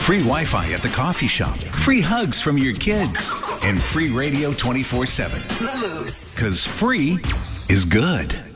free Wi-Fi at the coffee shop, free hugs from your kids, and free radio 24/7. The Moose. Because free is good.